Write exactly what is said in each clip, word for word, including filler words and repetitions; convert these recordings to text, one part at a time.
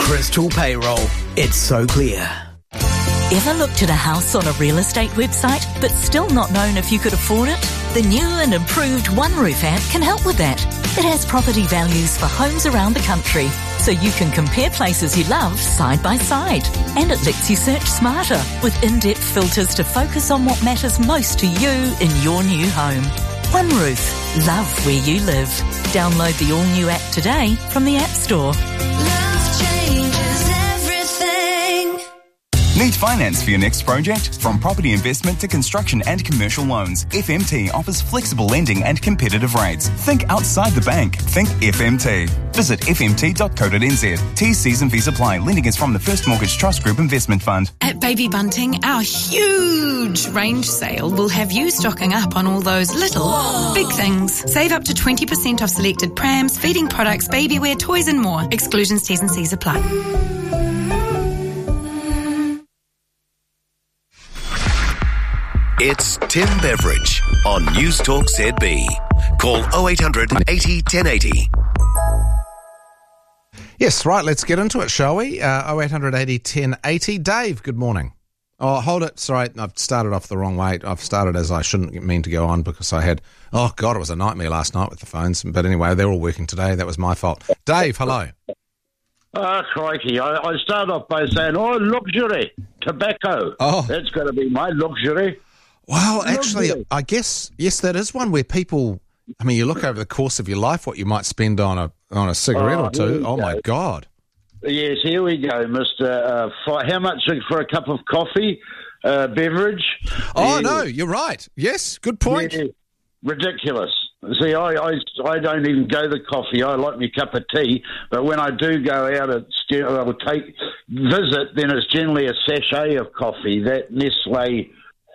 Crystal Payroll. It's so clear. Ever looked at a house on a real estate website but still not known if you could afford it? The new and improved OneRoof app can help with that. It has property values for homes around the country, so you can compare places you love side by side. And it lets you search smarter with in-depth filters to focus on what matters most to you in your new home. OneRoof. Love where you live. Download the all-new app today from the App Store. Love changes everything. Need finance for your next project? From property investment to construction and commercial loans, F M T offers flexible lending and competitive rates. Think outside the bank. Think F M T. Visit f m t dot co dot n z. T's, C's and V's apply. Lending is from the First Mortgage Trust Group Investment Fund. At Baby Bunting, our huge range sale will have you stocking up on all those little, Whoa. big things. Save up to twenty percent off selected prams, feeding products, baby wear, toys and more. Exclusions, T's and C's apply. It's Tim Beveridge on News Talk Z B. Call oh eight hundred eighty ten eighty. Yes, right, let's get into it, shall we? Uh, oh eight hundred eighty ten eighty. Dave, good morning. Oh, hold it. Sorry, I've started off the wrong way. I've started as I shouldn't mean to go on because I had, oh, God, it was a nightmare last night with the phones. But anyway, they're all working today. That was my fault. Dave, hello. Oh, crikey. I, I start off by saying, oh, luxury, tobacco. Oh. That's going to be my luxury. Well, actually, Luxury. I guess, yes, that is one where people, I mean, you look over the course of your life, what you might spend on a on a cigarette Oh, or two. here we Oh, go. my God. Yes, here we go, Mister Uh, fi- how much for a cup of coffee, uh, beverage? Oh, Yeah. no, you're right. Yes, good point. Yeah, ridiculous. See, I, I, I don't even go the coffee. I like my cup of tea, but when I do go out at I'll take visit, then it's generally a sachet of coffee. That Nestle,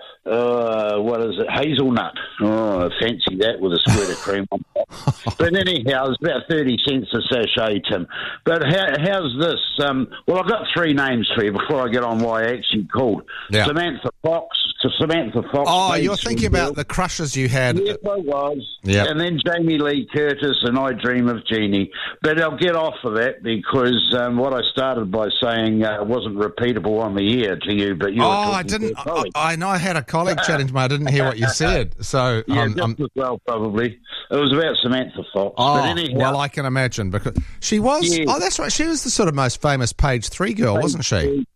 uh, what is it, hazelnut. Oh, I fancy that with a squirt of cream on top. But anyhow, it's about thirty cents a sachet, Tim. But how, how's this? Um, well, I've got three names for you before I get on why I actually called. Yeah. Samantha Fox. To Samantha Fox. Oh, made you're some thinking about deal. the crushes you had. Yes, I was. Yep. And then Jamie Lee Curtis and I Dream of Jeannie. But I'll get off of that because um, what I started by saying uh, wasn't repeatable on the air to you. But you Oh, were I talking to didn't. a I, colleague. I know I had a colleague chatting to me. I didn't hear what you said. So, Yeah, um, just um, as well, probably. It was about Samantha Fox. oh, but anyhow, well, I can imagine because she was. Yeah. Oh, that's right. She was the sort of most famous page three girl, wasn't she?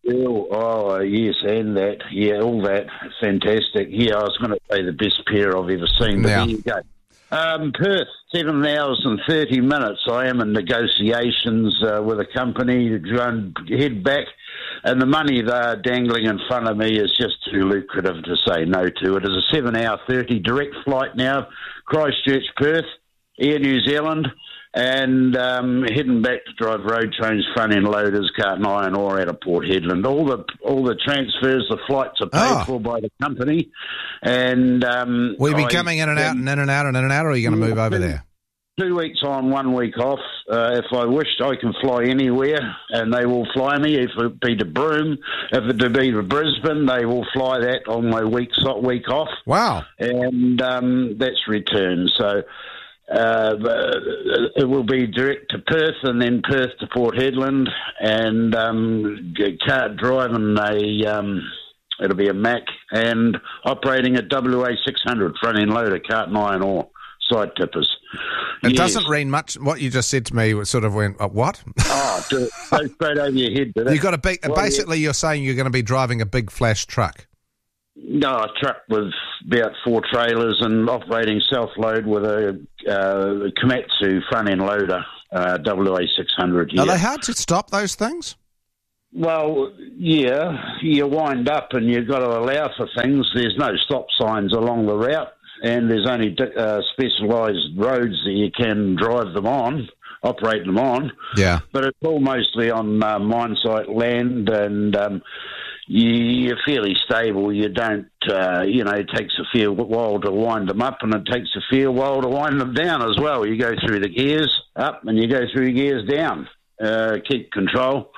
Oh, yes, and that. Yeah, all that. Fantastic. Yeah, I was going to say the best pair I've ever seen, but Yeah. there you go. Um, Perth, seven hours and thirty minutes. I am in negotiations uh, with a company to try and head back, and the money they're dangling in front of me is just too lucrative to say no to. It is a seven hour thirty direct flight now, Christchurch, Perth, Air New Zealand, and um, heading back to drive road trains, front end loaders, cart and iron ore out of Port Hedland. All the all the transfers, the flights are paid Oh. for by the company, and um, Will you be I- coming in and out and in and out and in and out, or are you going to move over there? Two weeks on, one week off. Uh, if I wished, I can fly anywhere, and they will fly me. If it be to Broome, if it to be to Brisbane, they will fly that on my week week off, Wow. and um, that's return. So uh, it will be direct to Perth, and then Perth to Port Hedland, and um, car driving a. Um, It'll be a Mac and operating a W A six hundred front end loader, cart and iron ore, side tippers. It Yes. doesn't read much. What you just said to me was sort of went, uh, what? Oh, do it. Go straight over your head, did it? You got a big. Well, basically, you're saying you're going to be driving a big flash truck. No, a truck with about four trailers and operating self-load with a uh, Komatsu front-end loader, uh, W A six hundred. Yeah. Are they hard to stop, those things? Well, yeah, you wind up and you've got to allow for things. There's no stop signs along the route, and there's only uh, specialised roads that you can drive them on, operate them on. Yeah. But it's all mostly on uh, mine site land, and um, you- you're fairly stable. You don't, uh, you know, it takes a fair while to wind them up, and it takes a fair while to wind them down as well. You go through the gears up, and you go through gears down. Uh, keep control.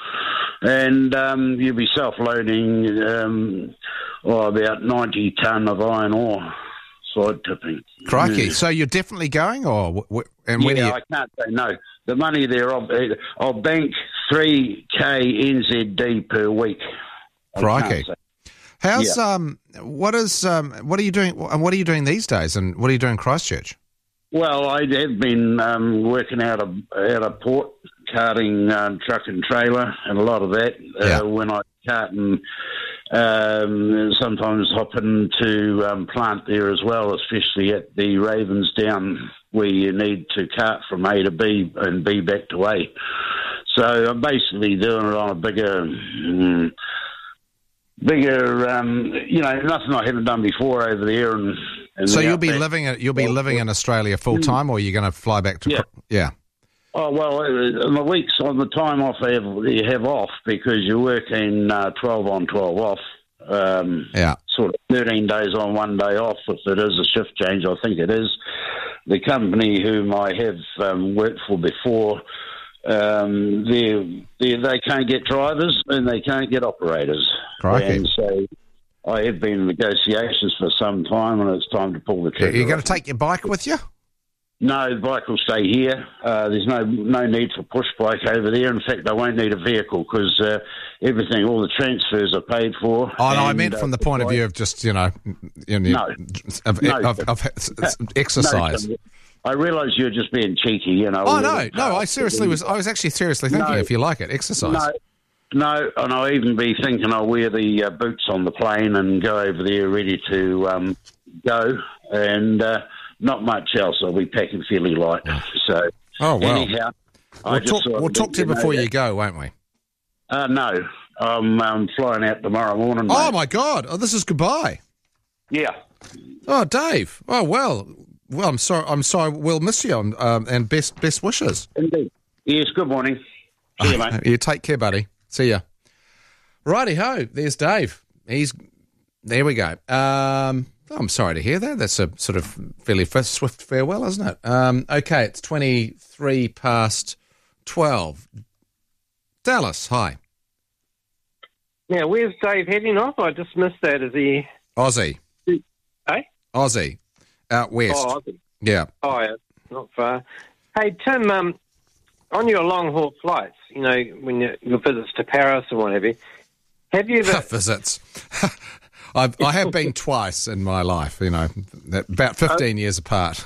And um, you'll be self-loading um, oh, about ninety tonne of iron ore side tipping. Crikey. Yeah. So you're definitely going, or w- w- and when yeah, are you? I can't say no. The money there, I'll, I'll bank three K N Z D per week. I Crikey. can't say. How's Yeah. um what is um what are you doing and what are you doing these days and what are you doing in Christchurch? Well, I have been um, working out of out of port, carting um, truck and trailer, and a lot of that. Yeah. Uh, when I cart and um, sometimes hop into um, plant there as well, especially at the Ravens Down, where you need to cart from A to B and B back to A. So I'm basically doing it on a bigger. Mm, Bigger, um, you know, nothing I haven't done before over there. And, and So the you'll be outback. living you'll be living in Australia full time, or you're going to fly back to? Yeah. Cro- yeah. Oh, well, uh, on the weeks, on the time off I have, you have off, because you're working uh, twelve on, twelve off, um, Yeah. sort of thirteen days on, one day off, if it is a shift change, I think it is. The company whom I have um, worked for before, um, they they they can't get drivers and they can't get operators. Crikey. And so I have been in negotiations for some time, and it's time to pull the trigger. You're going off. to take your bike with you? No, the bike will stay here. Uh, there's no no need for push bike over there. In fact, I won't need a vehicle because uh, everything, all the transfers are paid for. Oh, no, I And, meant uh, from the point of bike- view of just, you know, you know No. of, No. of, of, of exercise. No, I realise you're just being cheeky, you know. Oh, with no, it. no, I seriously was, I was actually seriously thinking, No. if you like it, exercise. No, no, and I'll even be thinking I'll wear the uh, boots on the plane and go over there ready to um, go, and uh, not much else. I'll be packing fairly light. So, Oh, well. anyhow, I We'll just talk, thought we'll I'd talk let to you know before that. you go, won't we? Uh, no, I'm um, flying out tomorrow morning. Oh, mate. my God. Oh, this is goodbye. Yeah. Oh, Dave. Oh, well. Well, I'm sorry. I'm sorry. We'll miss you, um, um, and best best wishes. Indeed. Yes, good morning. See you, mate. You take care, buddy. See ya. Righty ho. There's Dave. He's there. We go. Um, oh, I'm sorry to hear that. That's a sort of fairly f- swift farewell, isn't it? Um, okay, it's twenty-three past twelve. Dallas, hi. Now, where's Dave heading off? I just missed that. Is he... Aussie. Eh? Aussie. Out west. Oh, Aussie. Yeah. Oh, yeah, not far. Hey, Tim, um, on your long-haul flights, you know, when you, your visits to Paris and what have you, have you ever... Visits. I've, I have been twice in my life, you know, about fifteen years apart.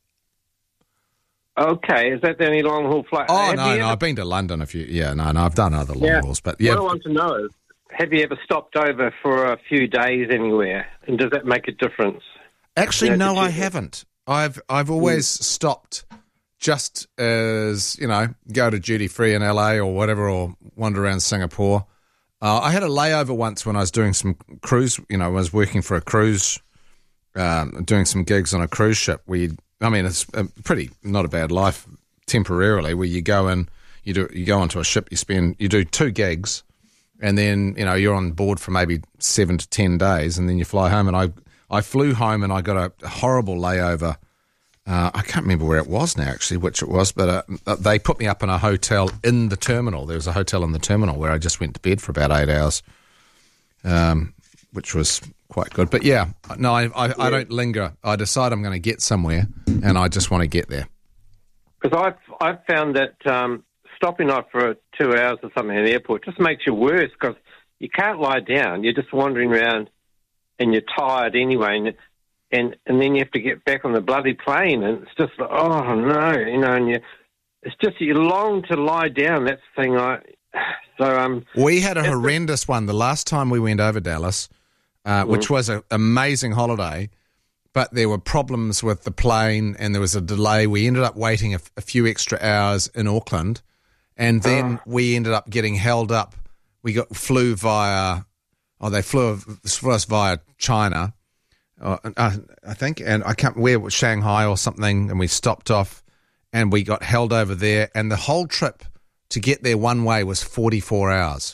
Okay, is that the only long-haul flight? Oh, Have no, you no, ever- I've been to London a few, yeah, no, no, I've done other long Yeah. hauls, but yeah. What I want to know is, have you ever stopped over for a few days anywhere, and does that make a difference? Actually, Yeah, no, did you- I haven't. I've I've always stopped just as, you know, go to duty free in L A or whatever, or wander around Singapore. Uh, I had a layover once when I was doing some cruise, you know, I was working for a cruise, um, doing some gigs on a cruise ship. Where you, I mean, it's a pretty, not a bad life temporarily, where you go in, you do, you go onto a ship, you spend, you do two gigs, and then, you know, you're on board for maybe seven to ten days, and then you fly home. And I, I flew home and I got a horrible layover. Uh, I can't remember where it was now, actually, which it was, but uh, they put me up in a hotel in the terminal. There was a hotel in the terminal where I just went to bed for about eight hours, um, which was quite good. But yeah, no, I, I, I don't linger. I decide I'm going to get somewhere, and I just want to get there. Because I've, I've found that um, stopping off for two hours or something in the airport just makes you worse, because you can't lie down. You're just wandering around and you're tired anyway, and, and and then you have to get back on the bloody plane, and it's just like, oh, no, you know, and you, it's just you long to lie down. That's the thing. I, so, um, We had a horrendous one the last time we went over Dallas, uh, which was an amazing holiday, but there were problems with the plane and there was a delay. We ended up waiting a, a few extra hours in Auckland, and then we ended up getting held up. We got flew via, oh, they flew, flew us via China, uh, uh, I think, and I can't, where was Shanghai or something, and we stopped off and we got held over there, and the whole trip to get there one way was forty-four hours.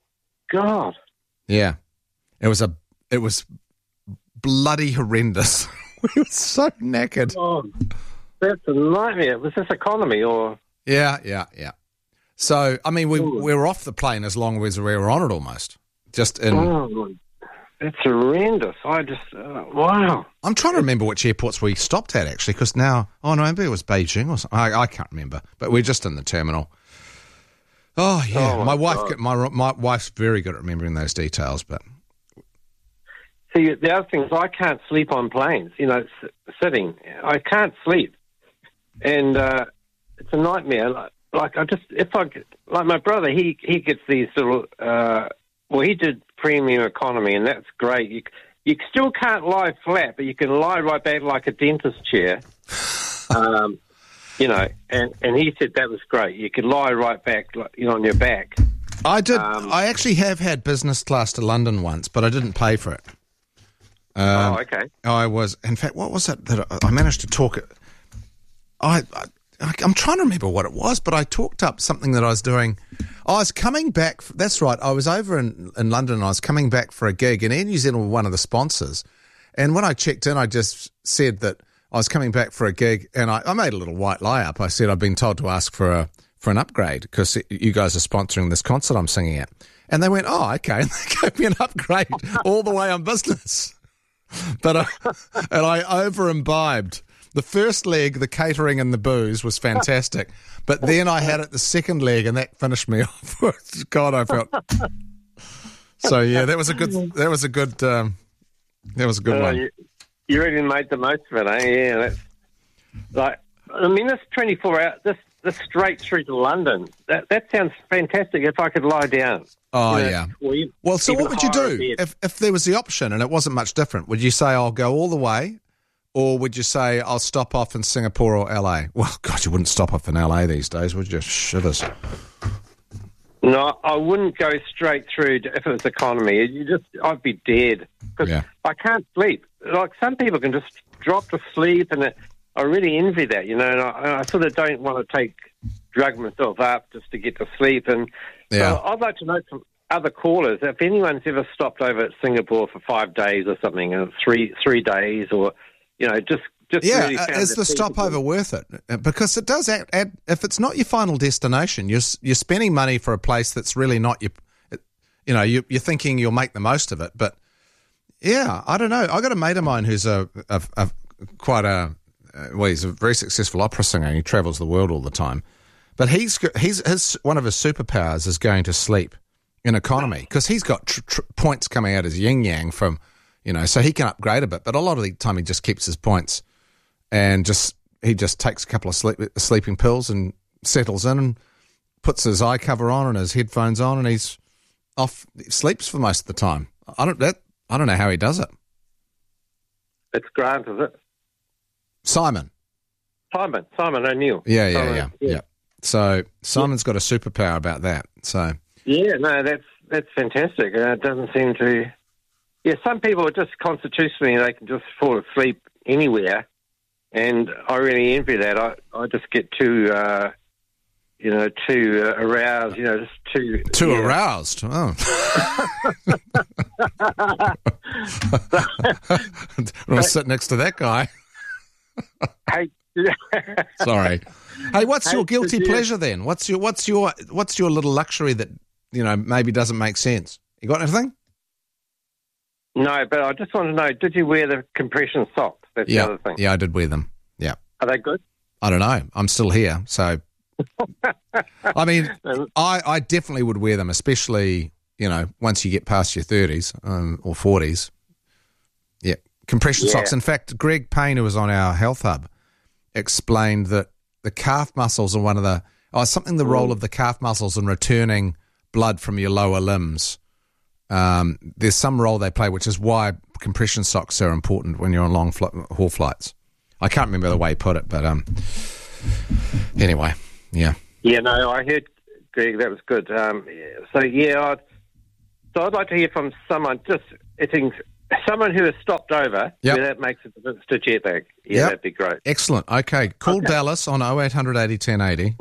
God. Yeah. It was a, it was bloody horrendous. We were so knackered. Oh, that's a nightmare. Was this economy or? Yeah, yeah, yeah. So, I mean, we, we were off the plane as long as we were on it almost. Just in, Oh, that's horrendous. I just, uh, wow. I'm trying to remember which airports we stopped at, actually, because now, oh, no, maybe it was Beijing or something. I, I can't remember, but we're just in the terminal. Oh, yeah. Oh, my my wife, God. my my wife's very good at remembering those details, but See, the other thing is I can't sleep on planes, you know, s- sitting. I can't sleep. And uh, it's a nightmare. Like, like, I just, if I, get- like my brother, he, he gets these little, uh, well, he did premium economy, and that's great. You, you still can't lie flat, but you can lie right back like a dentist chair. um, you know, and, and he said that was great. You could lie right back, like, you know, on your back. I did. Um, I actually have had business class to London once, but I didn't pay for it. Um, oh, okay. I was, in fact, what was it that I I managed to talk? I, I, I'm trying to remember what it was, but I talked up something that I was doing. I was coming back. That's right. I was over in, in London. And I was coming back for a gig, and Air New Zealand were one of the sponsors. And when I checked in, I just said that I was coming back for a gig, and I, I made a little white lie up. I said I've been told to ask for a for an upgrade because you guys are sponsoring this concert I'm singing at. And they went, oh, okay. And they gave me an upgrade all the way on business. But I, and I over imbibed. The first leg, the catering and the booze, was fantastic. But then I had it the second leg, and that finished me off. God, I felt. So yeah, that was a good. That was a good. Um, that was a good Uh, one. you, you really made the most of it, eh? Yeah, that's like. I mean, this twenty-four hour, this this straight through to London. That that sounds fantastic. If I could lie down. Oh You know, yeah. or you- Well, so even what would you hire a do bed. if if there was the option and it wasn't much different? Would you say I'll go all the way, or would you say I'll stop off in Singapore or L A? Well, God, you wouldn't stop off in L A these days, would you? Shivers. No, I wouldn't go straight through to, if it was economy. You just, I'd be dead because Yeah. I can't sleep. Like some people can just drop to sleep, and it, I really envy that. You know, and I, I sort of don't want to take drug myself up just to get to sleep. And Yeah. so I'd like to know from other callers if anyone's ever stopped over at Singapore for five days or something, or three three days, or you know, just just Yeah, really uh, found is it the stopover worth it? Uh, Because it does add, add. If it's not your final destination, you're s- you're spending money for a place that's really not your. it- You know, you, you're thinking you'll make the most of it, but yeah, I don't know. I got a mate of mine who's a, a, a quite a uh, well, he's a very successful opera singer. And he travels the world all the time, but he's go- he's his one of his superpowers is going to sleep in economy because he's got tr- tr- points coming out as yin yang from, you know, so he can upgrade a bit, but a lot of the time he just keeps his points. And just he just takes a couple of sleep, sleeping pills and settles in and puts his eye cover on and his headphones on, and he's off. He sleeps for most of the time. I don't that I don't know how he does it. It's Grant, is it? Simon, Simon, Simon O'Neill. yeah, yeah, Simon, yeah, yeah. So Simon's got a superpower about that. So Yeah, no, that's that's fantastic. Uh, it doesn't seem to. Yeah, some people are just constitutionally they can just fall asleep anywhere, and I really envy that. I, I just get too, uh, you know, too uh, aroused. You know, just too too yeah. aroused. Oh, I'll sit next to that guy. Hey, Sorry. Hey, what's your Hey, guilty did you- pleasure then? What's your what's your what's your little luxury that you know maybe doesn't make sense? You got anything? no, but I just want to know: did you wear the compression socks? That's the Yeah, other thing. yeah, I did wear them. Yeah, Are they good? I don't know. I'm still here, so I mean, I I definitely would wear them, especially you know once you get past your thirties um, or forties. Yeah, compression Yeah. socks. In fact, Greg Payne, who was on our Health Hub, explained that the calf muscles are one of the oh something the role of the calf muscles in returning blood from your lower limbs. Um, there's some role they play, which is why compression socks are important when you're on long fl- haul flights. I can't remember the way he put it, but um, anyway, yeah. Yeah, no, I heard, Greg, that was good. Um, so, yeah, I'd, so I'd like to hear from someone, just, I think, someone who has stopped over, Yep. where that makes a difference to jet lag. Yeah, Yep. that'd be great. Excellent. Okay, call Dallas on oh eight hundred eighty ten eighty.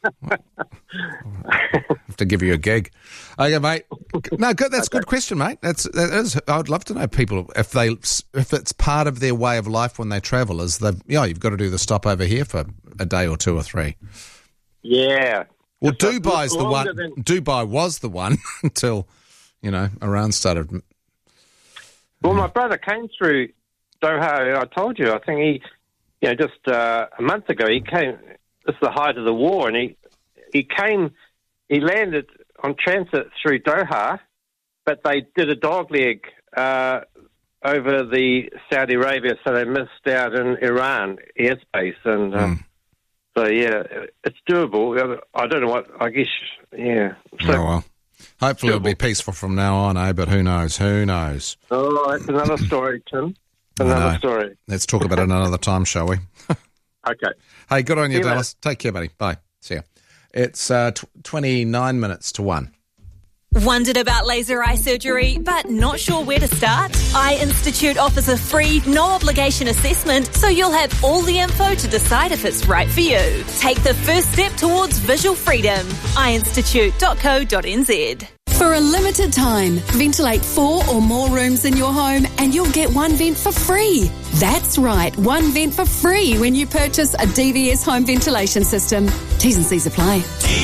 Have to give you a gig. Okay, mate. No, good. That's a good question, mate. That's that is. I'd love to know people if they if it's part of their way of life when they travel is they yeah you've got to do the stop over here for a day or two or three. Yeah. Well, Just like Dubai's the one. longer than- Dubai was the one until you know Iran started. Well, my brother came through Doha. I told you. I think he, you know, just uh, a month ago, he came. This is the height of the war, and he he came he landed on transit through Doha, but they did a dogleg uh, over the Saudi Arabia, so they missed out in Iran airspace. And uh, Mm. so, yeah, it's doable. I don't know what, I guess, yeah. So, Oh, well. Hopefully it'll be peaceful from now on, eh? But who knows? Who knows? oh, that's another story, Tim. I Another know. story. Let's talk about it another time, shall we? Okay. Hey, good on you, See you Dallas. Take care, buddy. Bye. See ya. It's uh, tw- twenty-nine minutes to one. Wondered about laser eye surgery, but not sure where to start? Eye Institute offers a free, no-obligation assessment, so you'll have all the info to decide if it's right for you. Take the first step towards visual freedom. eye institute dot co dot n z. For a limited time, ventilate four or more rooms in your home and you'll get one vent for free. That's right, one vent for free when you purchase a D V S home ventilation system. T's and C's apply.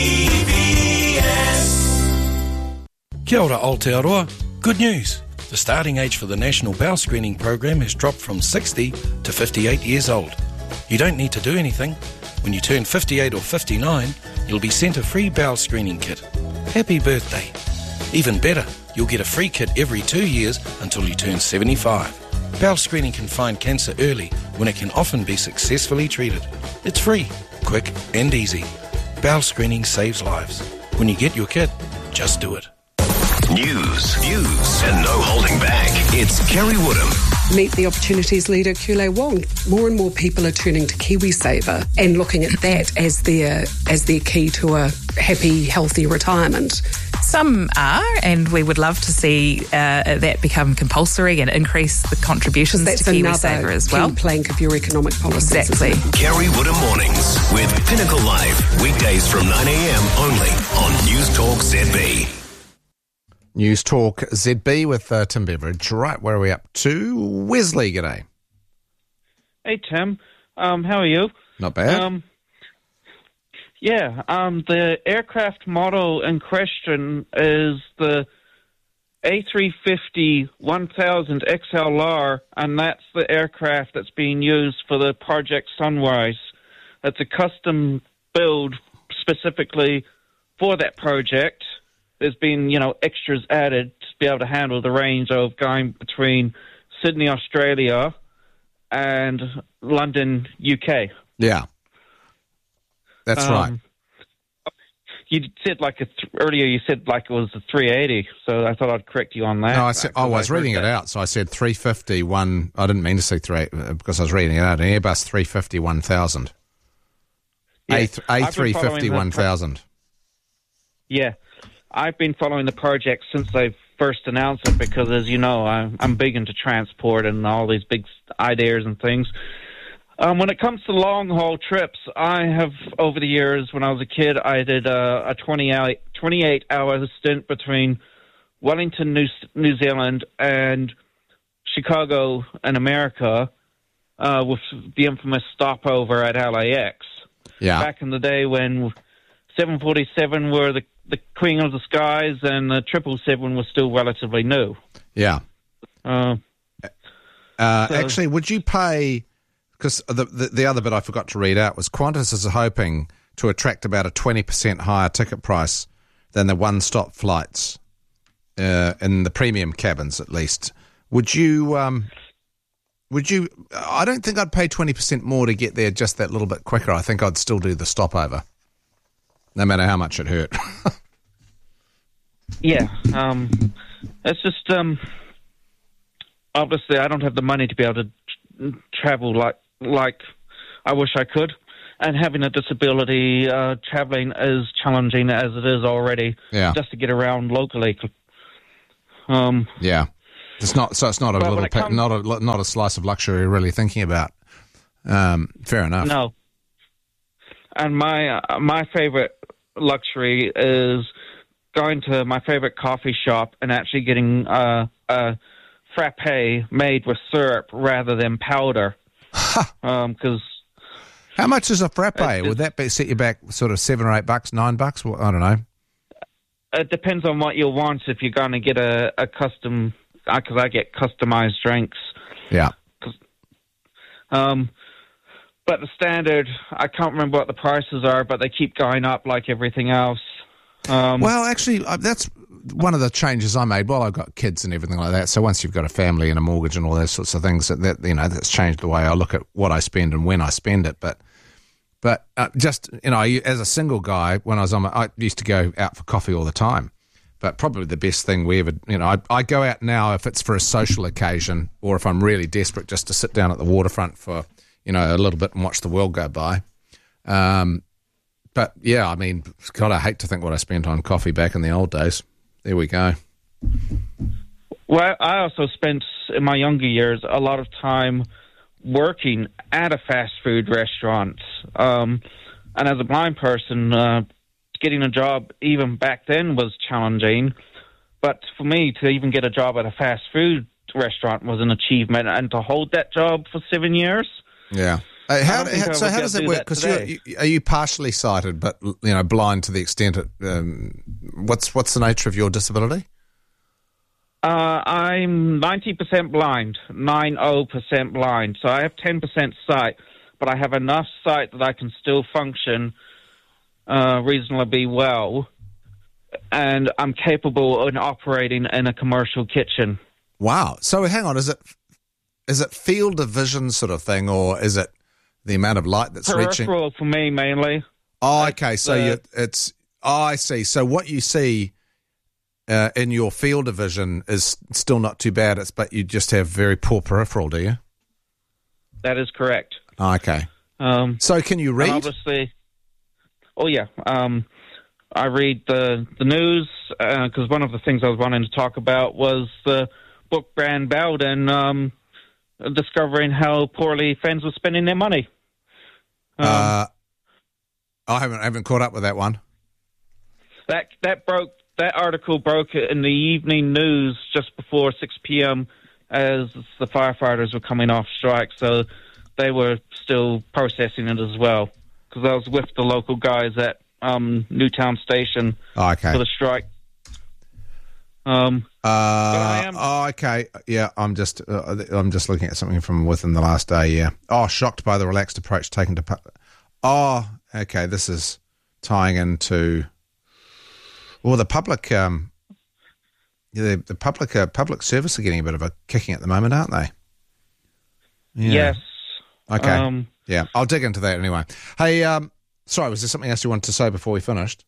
Kia ora Aotearoa. Good news. The starting age for the National Bowel Screening Program has dropped from sixty to fifty-eight years old. You don't need to do anything. When you turn fifty-eight or fifty-nine, you'll be sent a free bowel screening kit. Happy birthday. Even better, you'll get a free kit every two years until you turn seventy-five. Bowel screening can find cancer early when it can often be successfully treated. It's free, quick and easy. Bowel screening saves lives. When you get your kit, just do it. News, views, and no holding back. It's Kerry Woodham. Meet the Opportunities leader, Kule Wong. More and more people are turning to KiwiSaver and looking at that as their as their key to a happy, healthy retirement. Some are, and we would love to see uh, that become compulsory and increase the contributions That's to another KiwiSaver as well. key plank of your economic policy. Exactly. Kerry Woodham Mornings with Pinnacle Live. Weekdays from nine a.m. only on News Talk Z B. News Talk Z B with uh, Tim Beveridge. Right, where are we up to? Wesley, g'day. Hey, Tim. Um, how are you? Not bad. Um, yeah, um, the aircraft model in question is the A three fifty one thousand X L R, and that's the aircraft that's being used for the Project Sunrise. It's a custom build specifically for that project. There's been, you know, extras added to be able to handle the range of going between Sydney, Australia, and London, U K. Yeah, that's Um, right. You said like a th- earlier. You said like it was a three eighty, so I thought I'd correct you on that. No, I said I was reading it out, so I said three fifty one. I didn't mean to say three because I was reading it out. An Airbus three fifty one thousand. Yeah, A I've three been following fifty the one pro- thousand. Yeah, I've been following the project since they first announced it because, as you know, I'm, I'm big into transport and all these big ideas and things. Um, when it comes to long-haul trips, I have, over the years, when I was a kid, I did a, a twenty-eight hour stint between Wellington, New, New Zealand, and Chicago in America uh, with the infamous stopover at L A X. Yeah. Back in the day when seven forty-seven were the, the queen of the skies and the triple seven was still relatively new. Yeah. Uh, Uh, So- actually, would you pay? Because the, the the other bit I forgot to read out was Qantas is hoping to attract about a twenty percent higher ticket price than the one-stop flights uh, in the premium cabins, at least. Would you? Um, would you? I don't think I'd pay twenty percent more to get there just that little bit quicker. I think I'd still do the stopover, no matter how much it hurt. yeah, um, it's just um, obviously I don't have the money to be able to t- travel like like I wish I could, and having a disability, uh, traveling is challenging as it is already. Yeah. Just to get around locally. Um, Yeah, it's not. So it's not a Well, little, when it pa- comes- not a not a slice of luxury you're really thinking about. Um, fair enough. No. And my uh, my favorite luxury is going to my favorite coffee shop and actually getting uh, a frappe made with syrup rather than powder. um, 'cause How much is a frappe? It's- Would that be set you back sort of seven or eight bucks, nine bucks? Well, I don't know. it depends on what you want. If you're going to get a, a custom, because I get customized drinks. Yeah. Um, but the standard, I can't remember what the prices are, but they keep going up like everything else. Um, well, actually, uh, that's one of the changes I made. Well, I've got kids and everything like that. So once you've got a family and a mortgage and all those sorts of things, that, that you know, that's changed the way I look at what I spend and when I spend it. But but uh, just, you know, as a single guy, when I was on my, I used to go out for coffee all the time. But probably the best thing we ever, you know, I, I go out now if it's for a social occasion or if I'm really desperate just to sit down at the waterfront for, you know, a little bit and watch the world go by. Um, but yeah, I mean, God, I hate to think what I spent on coffee back in the old days. There we go. Well, I also spent in my younger years a lot of time working at a fast food restaurant. Um, and as a blind person, uh, getting a job even back then was challenging. But for me, to even get a job at a fast food restaurant was an achievement. And to hold that job for seven years. Yeah. Uh, how, how, so how does it work? Because you, are you partially sighted, but you know, blind to the extent it, um, what's what's the nature of your disability? Uh, I'm ninety percent blind, ninety percent blind. So I have ten percent sight, but I have enough sight that I can still function uh, reasonably well, and I'm capable of operating in a commercial kitchen. Wow. So hang on, is it is it field of vision sort of thing, or is it the amount of light that's Peripheral reaching? Peripheral for me, mainly. Oh, okay. So the, you, it's, oh, I see. So what you see uh, in your field of vision is still not too bad, It's but you just have very poor peripheral, do you? That is correct. Oh, okay. Um, so can you read? Obviously. Oh, yeah. Um, I read the, the news, because uh, one of the things I was wanting to talk about was the book brand Bowden, um discovering how poorly fans were spending their money. Um, uh, I haven't I haven't caught up with that one. That that broke that article broke in the evening news just before six p.m. as the firefighters were coming off strike, so they were still processing it as well. Because I was with the local guys at um, Newtown Station oh, okay. for the strike. Um, uh, am- oh, okay. Yeah, I'm just uh, I'm just looking at something from within the last day. Yeah. Oh, shocked by the relaxed approach taken to. Pu- oh, okay. This is tying into. Well, the public, um, yeah, the, the public uh, public service are getting a bit of a kicking at the moment, aren't they? Yeah. Yes. Okay. Um, yeah, I'll dig into that anyway. Hey, um, sorry, was there something else you wanted to say before we finished?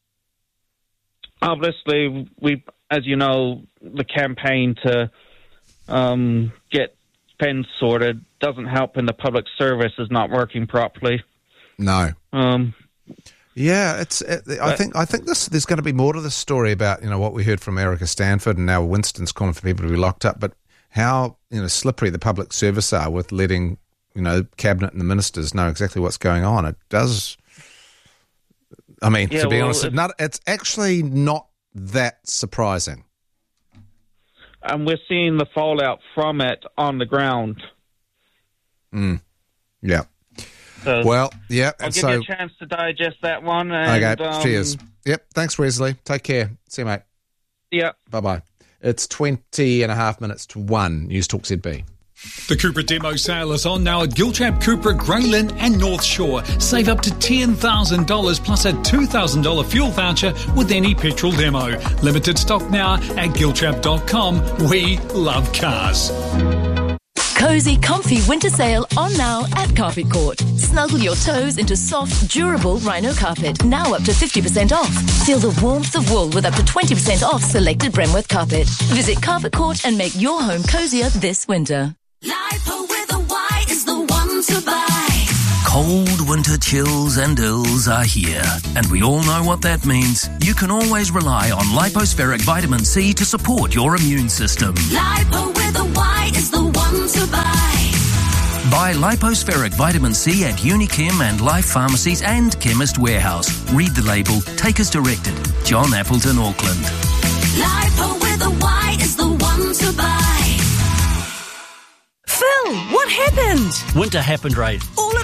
Obviously, we, as you know, the campaign to um, get pens sorted doesn't help, and the public service is not working properly. No. Um, yeah, it's. It, I think. I think this. There's going to be more to this story about you know what we heard from Erica Stanford, and now Winston's calling for people to be locked up. But how you know slippery the public service are with letting you know cabinet and the ministers know exactly what's going on. It does. I mean, yeah, to be well, honest, it's, not, it's actually not that surprising. And we're seeing the fallout from it on the ground. Mm. Yeah. So well, yeah. I'll and give so, you a chance to digest that one. And, okay, um, cheers. Yep, thanks, Wesley. Take care. See you, mate. Yeah. Bye-bye. It's twenty and a half minutes to one. News Talk Z B. The Cupra demo sale is on now at Giltrap, Cupra, Grey Lynn and North Shore. Save up to ten thousand dollars plus a two thousand dollars fuel voucher with any petrol demo. Limited stock now at giltrap dot com. We love cars. Cozy, comfy winter sale on now at Carpet Court. Snuggle your toes into soft, durable rhino carpet. Now up to fifty percent off. Feel the warmth of wool with up to twenty percent off selected Bremworth carpet. Visit Carpet Court and make your home cozier this winter. Lipo with a Y is the one to buy. Cold winter chills and ills are here, and we all know what that means. You can always rely on Lipospheric Vitamin C to support your immune system. Lipo with a Y is the one to buy. Buy Lipospheric Vitamin C at Unichem and Life Pharmacies and Chemist Warehouse. Read the label. Take as directed. John Appleton, Auckland. Lipo with a Y is the one to buy. Phil, what happened? Winter happened, Ray. All at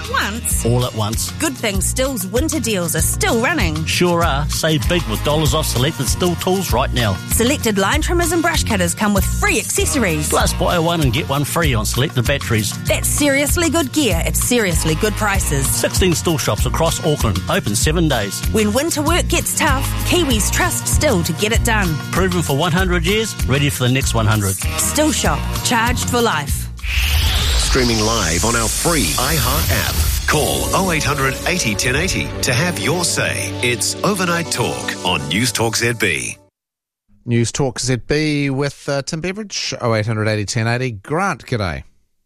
at once? All at once. Good thing Still's winter deals are still running. Sure are. Save big with dollars off selected Still tools right now. Selected line trimmers and brush cutters come with free accessories. Plus, buy one and get one free on selected batteries. That's seriously good gear at seriously good prices. sixteen Still shops across Auckland, open seven days. When winter work gets tough, Kiwis trust Still to get it done. Proven for one hundred years, ready for the next one hundred. Still shop, charged for life. Streaming live on our free iHeart app. Call oh eight hundred eighty ten eighty to have your say. It's Overnight Talk on News Talk Z B. News Talk Z B with uh, Tim Beveridge, oh eight hundred eighty ten eighty. Grant, g'day.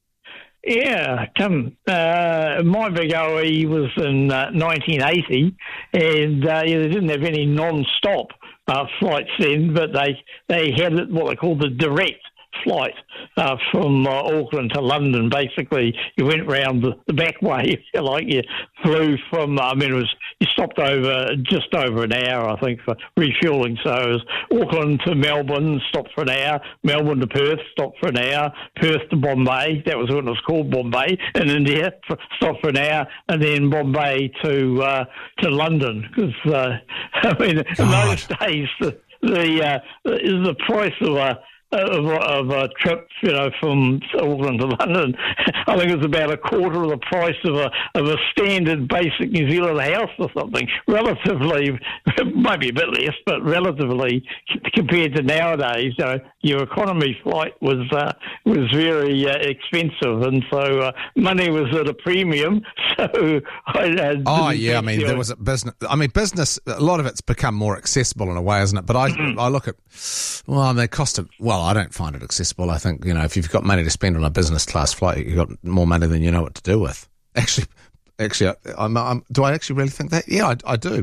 Yeah, Tim. Uh, my big O E was in uh, nineteen eighty, and uh, yeah, they didn't have any non-stop uh, flights then, but they, they had what they called the direct flight uh, from uh, Auckland to London. Basically, you went round the, the back way, if you like. You flew from, I mean, it was, you stopped over just over an hour, I think, for refuelling. So it was Auckland to Melbourne, stopped for an hour, Melbourne to Perth, stopped for an hour, Perth to Bombay, that was when it was called Bombay, in India, for, stopped for an hour, and then Bombay to uh, to London. Because, uh, I mean, God. in those days, the, the, uh, the price of a Of, of a trip, you know, from Auckland to London, I think it was about a quarter of the price of a of a standard basic New Zealand house or something. Relatively, maybe a bit less, but relatively compared to nowadays, you know, your economy flight was uh, was very uh, expensive, and so uh, money was at a premium. So, I, uh, oh yeah, I mean, there was a business. I mean, business. A lot of it's become more accessible in a way, isn't it? But I I look at well, I mean, the cost of well. I don't find it accessible. I think, you know, if you've got money to spend on a business class flight, you've got more money than you know what to do with. Actually, actually, I'm, I'm, do I actually really think that? Yeah, I, I do.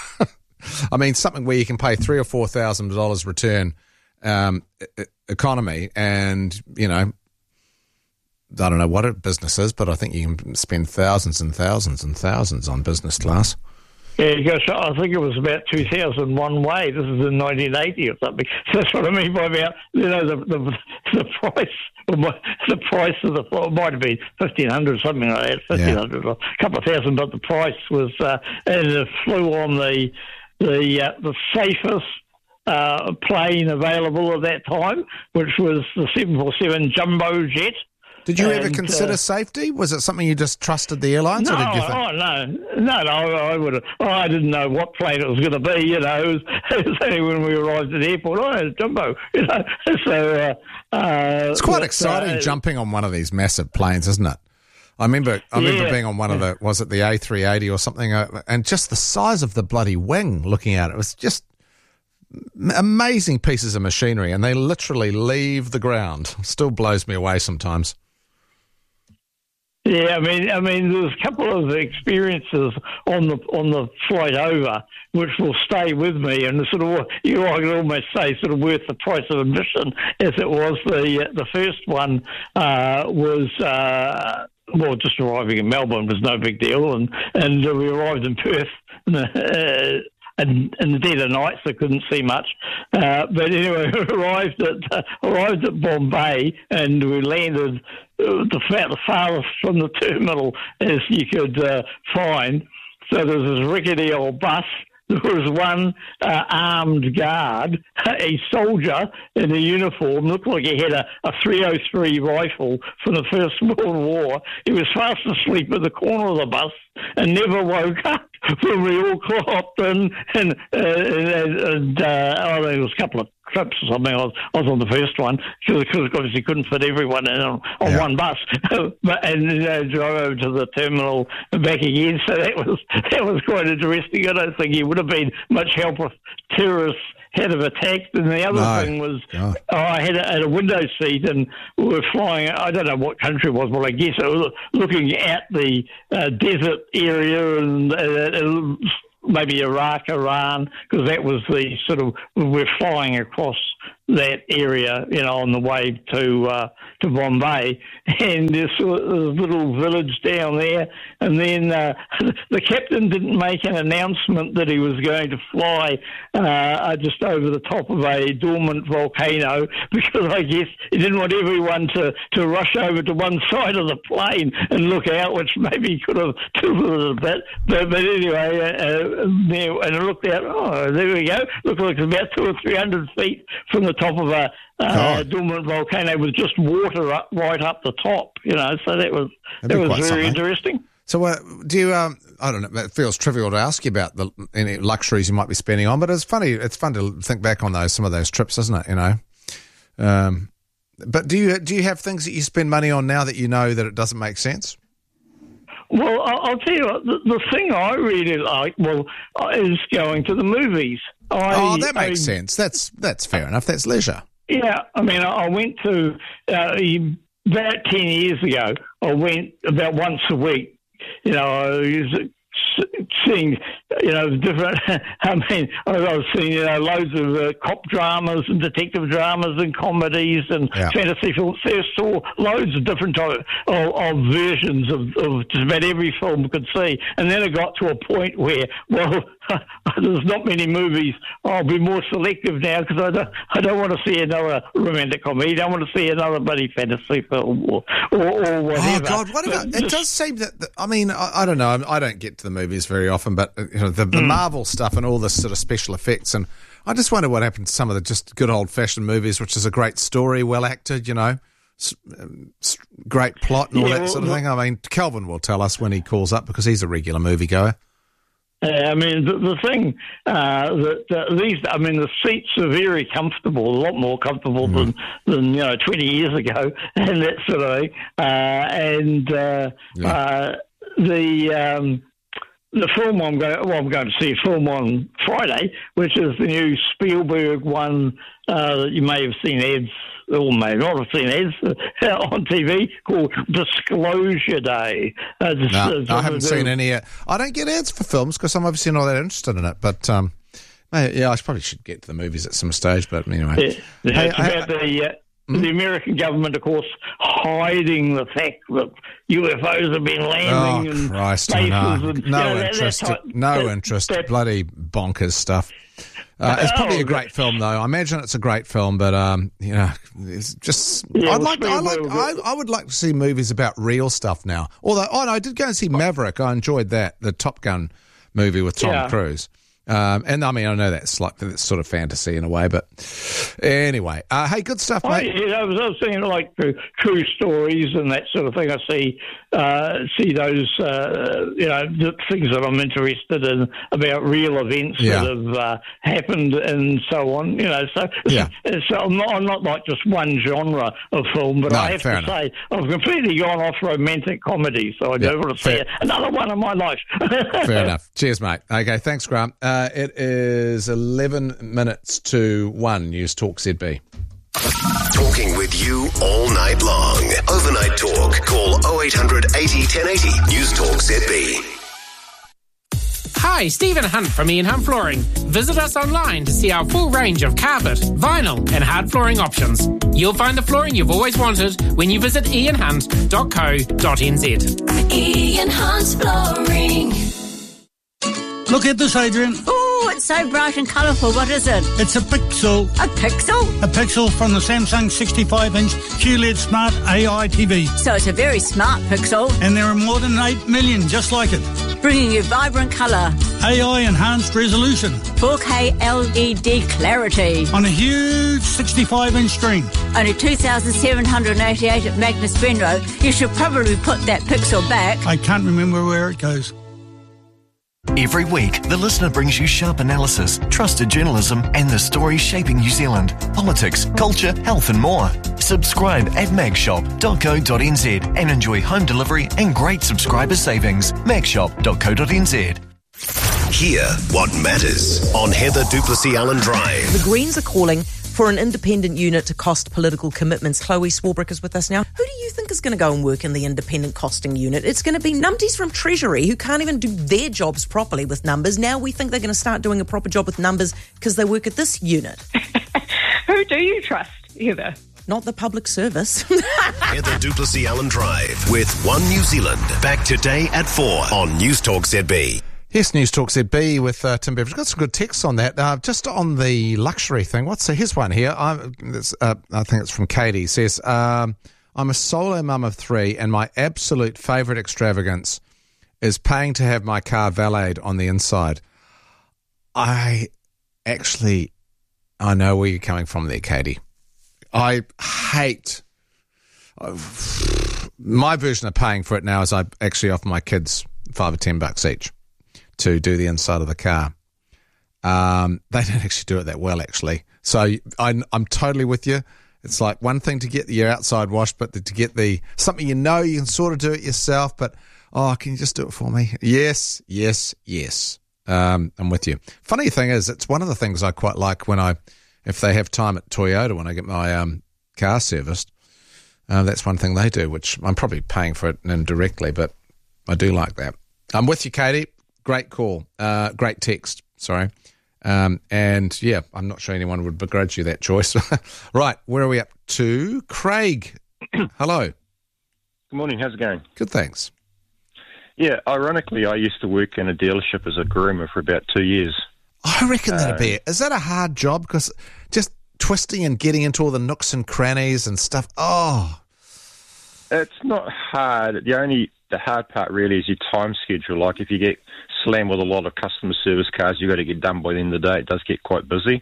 I mean, something where you can pay three or four thousand dollars return um, economy, and you know, I don't know what a business is, but I think you can spend thousands and thousands and thousands on business class. Yeah, gosh, I think it was about two thousand one way. This is in nineteen eighty or something. So that's what I mean by about, you know, the the, the price, the price of the flight might have been fifteen hundred, something like that, fifteen hundred, yeah. or a couple of thousand, but the price was, uh, and it flew on the the uh, the safest uh, plane available at that time, which was the seven forty-seven Jumbo Jet. Did you and, ever consider uh, safety? Was it something you just trusted the airlines? No, or did you think- oh, no, no, no. I would have. Oh, I didn't know what plane it was going to be. You know, it was, it was only when we arrived at the airport. Oh, it's Jumbo. You know, so uh, uh, it's quite but, exciting uh, jumping on one of these massive planes, isn't it? I remember. I remember yeah. being on one of the. Was it the A three eighty or something? Uh, and just the size of the bloody wing. Looking at it, it was just amazing pieces of machinery, and they literally leave the ground. Still blows me away sometimes. Yeah, I mean, I mean, there's a couple of experiences on the on the flight over which will stay with me, and sort of, you know, I can almost say, sort of worth the price of admission, as it was. The the first one uh, was. Uh, Well, just arriving in Melbourne was no big deal, and and we arrived in Perth, uh, and in the dead of night, so couldn't see much. Uh, but anyway, we arrived at uh, arrived at Bombay, and we landed uh, the, the farthest from the terminal as you could uh, find. So there was this rickety old bus. There was one uh, armed guard, a soldier in a uniform, looked like he had a, a three oh three rifle from the First World War. He was fast asleep at the corner of the bus and never woke up when we all clocked in. And, uh, and, and uh, I think it was a couple of trips or something. I was, I was on the first one because obviously couldn't fit everyone in on, on yeah. one bus. But, and uh, drove over to the terminal and back again. So that was that was quite interesting. I don't think he would have been much help if terrorists had have attacked. And the other no. thing was, oh, I had a, had a window seat, and we were flying. I don't know what country it was, but I guess it was looking at the uh, desert area and. Uh, maybe Iraq, Iran, because that was the sort of, we're flying across that area, you know, on the way to uh, to Bombay, and there's a little village down there, and then uh, the captain didn't make an announcement that he was going to fly uh, just over the top of a dormant volcano, because I guess he didn't want everyone to, to rush over to one side of the plane and look out, which maybe could have tilted it a bit. But, but anyway, uh, there, and I looked out, oh, there we go. Looked like it's about two or three hundred feet from the top of a uh, dormant volcano with just water up, right up the top, you know, so that was, that was very something. interesting. So uh, do you, um, I don't know, it feels trivial to ask you about the any luxuries you might be spending on, but it's funny, it's fun to think back on those, some of those trips, isn't it, you know? Um, but do you do you have things that you spend money on now that you know that it doesn't make sense? Well, I'll tell you what, the, the thing I really like, well, is going to the movies. I, oh, that makes I, sense. That's that's fair enough. That's leisure. Yeah, I mean, I went to, uh, about ten years ago, I went about once a week. You know, I was seeing, you know, different, I mean, I was seeing, you know, loads of uh, cop dramas and detective dramas and comedies and yeah. fantasy films. There saw loads of different type of, of versions of, of just about every film we could see. And then it got to a point where, well, there's not many movies. I'll be more selective now because I don't, I don't want to see another romantic comedy. I don't want to see another bloody fantasy film or, or, or whatever. Oh, God, what about, but it does seem that, that I mean, I, I don't know, I don't get to the movies very often, but you know, the, the mm. Marvel stuff and all this sort of special effects, and I just wonder what happened to some of the just good old-fashioned movies, which is a great story, well acted, you know, great plot and all yeah, that well, sort of thing. I mean, Kelvin will tell us when he calls up because he's a regular moviegoer. Uh, I mean, the, the thing uh, that uh, these, I mean, the seats are very comfortable, a lot more comfortable mm. than, than, you know, twenty years ago, and that sort of thing. Uh, and uh, yeah. uh, the um, the film I'm going, well, I'm going to see a film on Friday, which is the new Spielberg one uh, that you may have seen ads, or may not have seen ads uh, on T V, called Disclosure Day. Uh, just, no, uh, I haven't seen any. Uh, I don't get ads for films because I'm obviously not that interested in it. But um, yeah, I probably should get to the movies at some stage. But anyway, yeah, hey, it's I, about I, the. Uh, Mm-hmm. The American government, of course, hiding the fact that U F Os have been landing oh, in Christ, places. No, and, no you know, interest. That, that, no that, interest. That, bloody bonkers stuff. Uh, it's probably a great film, though. I imagine it's a great film, but um, you know, it's just. Yeah, I'd well, like. I like. I, I would like to see movies about real stuff now. Although, oh no, I did go and see Maverick. I enjoyed that, the Top Gun movie with Tom yeah. Cruise. Um, and I mean, I know that's like that's sort of fantasy in a way, but anyway, uh, hey, good stuff, mate. I, I, was, I was thinking like true, true stories and that sort of thing. I see, uh, see those, uh, you know, the things that I'm interested in about real events yeah. that have uh, happened and so on. You know, so yeah. so I'm not, I'm not like just one genre of film, but no, I have to enough. say I've completely gone off romantic comedy, so I yeah, don't want to see fair. another one in my life. Fair enough. Cheers, mate. Okay, thanks, Grant. Uh, it is eleven minutes to one. News Talk Z B. Talking with you all night long. Overnight Talk. Call oh eight hundred eighty ten eighty. News Talk Z B. Hi, Stephen Hunt from Ian Hunt Flooring. Visit us online to see our full range of carpet, vinyl and hard flooring options. You'll find the flooring you've always wanted when you visit ian hunt dot co dot n z. Ian Hunt Flooring. Look at this, Adrian. Oh, it's so bright and colourful. What is it? It's a Pixel. A Pixel? A Pixel from the Samsung sixty-five inch Q L E D Smart A I T V. So it's a very smart Pixel. And there are more than eight million just like it. Bringing you vibrant colour. A I enhanced resolution. four K L E D clarity. On a huge sixty-five inch screen. Only two thousand seven hundred eighty-eight at Magnus Benro. You should probably put that Pixel back. I can't remember where it goes. Every week, the listener brings you sharp analysis, trusted journalism, and the stories shaping New Zealand. Politics, culture, health, and more. Subscribe at mag shop dot co dot n z and enjoy home delivery and great subscriber savings. mag shop dot co dot n z. Hear what matters on Heather Duplessis Allen Drive. The Greens are calling for an independent unit to cost political commitments. Chloe Swarbrick is with us now. Who do you think is going to go and work in the independent costing unit? It's going to be numpties from Treasury who can't even do their jobs properly with numbers. Now we think they're going to start doing a proper job with numbers because they work at this unit. Who Who do you trust, Heather? Not the public service. Heather Duplessis Allen Drive with One New Zealand. Back today at four on News Talk Z B. Yes, News Talk Z B with uh, Tim Beveridge. Got some good texts on that. Uh, just on the luxury thing, what's the, here's one here. I'm, uh, I think it's from Katie. It says, um, I'm a solo mum of three, and my absolute favourite extravagance is paying to have my car valeted on the inside. I actually, I know where you're coming from there, Katie. I hate, uh, my version of paying for it now is I actually offer my kids five or ten bucks each to do the inside of the car. Um, they don't actually do it that well, actually. So I, I'm totally with you. It's like one thing to get your outside washed, but to get the something you know you can sort of do it yourself, but, oh, can you just do it for me? Yes, yes, yes. Um, I'm with you. Funny thing is, it's one of the things I quite like when I, if they have time at Toyota when I get my um, car serviced. Uh, that's one thing they do, which I'm probably paying for it indirectly, but I do like that. I'm with you, Katie. Great call. Uh, great text. Sorry. Um, and, yeah, I'm not sure anyone would begrudge you that choice. Right, where are we up to? Craig. Hello. Good morning. How's it going? Good, thanks. Yeah, ironically, I used to work in a dealership as a groomer for about two years. I reckon that'd Uh, be it. Is that a hard job? Because just twisting and getting into all the nooks and crannies and stuff, oh. It's not hard. The only the hard part really is your time schedule. Like if you get slammed with a lot of customer service cars, you've got to get done by the end of the day. It does get quite busy.